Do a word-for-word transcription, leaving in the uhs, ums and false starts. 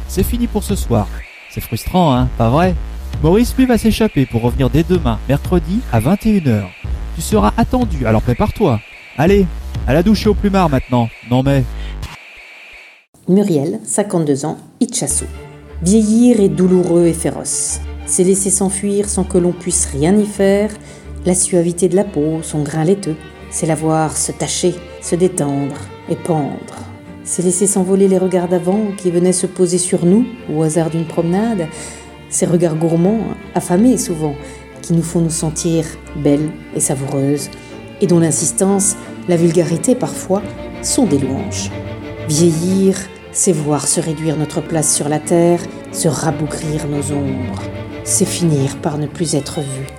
c'est fini pour ce soir. C'est frustrant, hein, pas vrai? Maurice, lui, va s'échapper pour revenir dès demain, mercredi, à vingt et une heures. Tu seras attendu, alors prépare-toi. Allez, à la douche et au plumard maintenant. Non mais... Muriel, cinquante-deux ans, Itchassou. Vieillir est douloureux et féroce. C'est laisser s'enfuir sans que l'on puisse rien y faire, la suavité de la peau, son grain laiteux. C'est la voir se tacher, se détendre et pendre. C'est laisser s'envoler les regards d'avant qui venaient se poser sur nous au hasard d'une promenade. Ces regards gourmands, affamés souvent, qui nous font nous sentir belles et savoureuses, et dont l'insistance, la vulgarité parfois, sont des louanges. Vieillir, c'est voir se réduire notre place sur la terre, se rabougrir nos ombres. C'est finir par ne plus être vu.